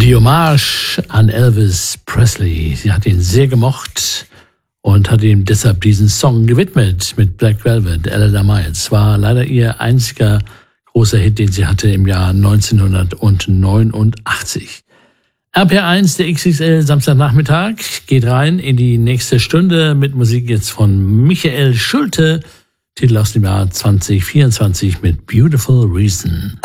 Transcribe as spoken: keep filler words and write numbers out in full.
Die Hommage an Elvis Presley. Sie hat ihn sehr gemocht und hat ihm deshalb diesen Song gewidmet mit Black Velvet, Elena Miles. War leider ihr einziger großer Hit, den sie hatte im Jahr neunzehnhundertneunundachtzig. R P R eins, der X X L Samstagnachmittag, geht rein in die nächste Stunde mit Musik jetzt von Michael Schulte. Titel aus dem Jahr zwanzig vierundzwanzig mit Beautiful Reason.